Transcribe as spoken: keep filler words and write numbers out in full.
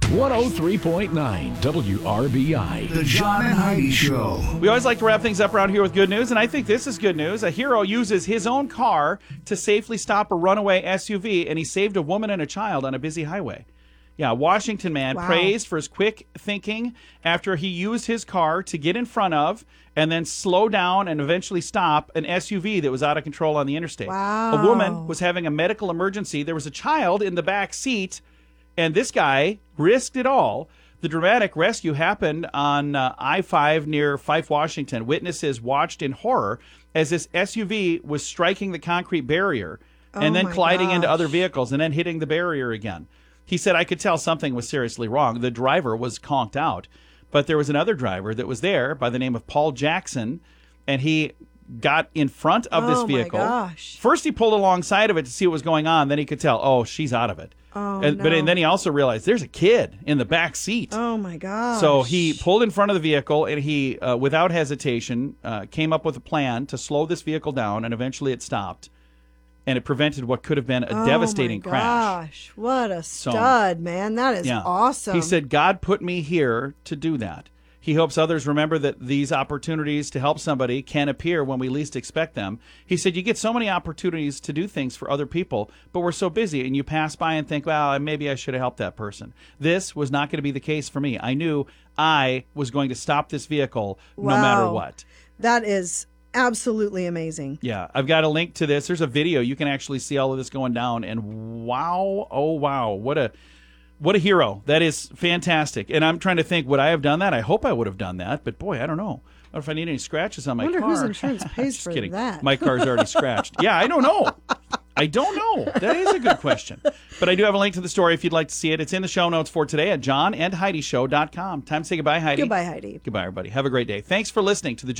one oh three point nine W R B I. The John and Heidi Show. We always like to wrap things up around here with good news, and I think this is good news. A hero uses his own car to safely stop a runaway S U V, and he saved a woman and a child on a busy highway. Yeah, a Washington man Wow. praised for his quick thinking after he used his car to get in front of and then slow down and eventually stop an S U V that was out of control on the interstate. Wow. A woman was having a medical emergency. There was a child in the back seat, and this guy risked it all. The dramatic rescue happened on uh, I five near Fife, Washington. Witnesses watched in horror as this S U V was striking the concrete barrier and Oh then my colliding into gosh. other vehicles and then hitting the barrier again. He said, I could tell something was seriously wrong. The driver was conked out, but there was another driver that was there by the name of Paul Jackson, and he got in front of this Oh, my vehicle. gosh. First, he pulled alongside of it to see what was going on. Then he could tell, oh, she's out of it. Oh, and, But no. and then he also realized there's a kid in the back seat. Oh, my gosh. So he pulled in front of the vehicle, and he, uh, without hesitation, uh, came up with a plan to slow this vehicle down, and eventually it stopped. And it prevented what could have been a Oh, devastating my crash. Gosh, what a stud, man. That is Yeah. awesome. He said, God put me here to do that. He hopes others remember that these opportunities to help somebody can appear when we least expect them. He said, you get so many opportunities to do things for other people, but we're so busy, and you pass by and think, well, maybe I should have helped that person. This was not going to be the case for me. I knew I was going to stop this vehicle no matter Wow. what. That is absolutely amazing. Yeah, I've got a link to this. There's a video. You can actually see all of this going down, and wow, oh wow, what a what a hero. That is fantastic. And I'm trying to think, would I have done that? I hope I would have done that, but boy, I don't know. Or if I need any scratches on my I wonder car. whose insurance pays Just for kidding. that. My car's already scratched. Yeah, I don't know. I don't know. That is a good question. But I do have a link to the story if you'd like to see it. It's in the show notes for today at john and heidi show dot com. Time to say goodbye, Heidi. Goodbye, Heidi. Goodbye, everybody. Have a great day. Thanks for listening to the